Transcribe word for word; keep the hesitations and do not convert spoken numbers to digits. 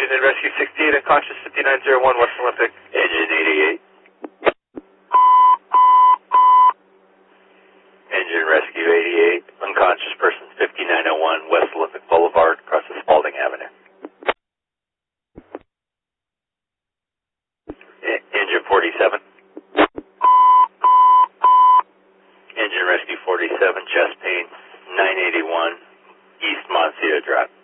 engine in Rescue sixty-eight, unconscious fifty-nine oh one West Olympic. Engine eighty-eight. Engine Rescue eighty-eight, unconscious person fifty-nine oh one West Olympic Boulevard, across the Spalding Avenue. E- engine forty-seven. Engine Rescue forty-seven, chest pain, nine eighty-one East Montecito Drive.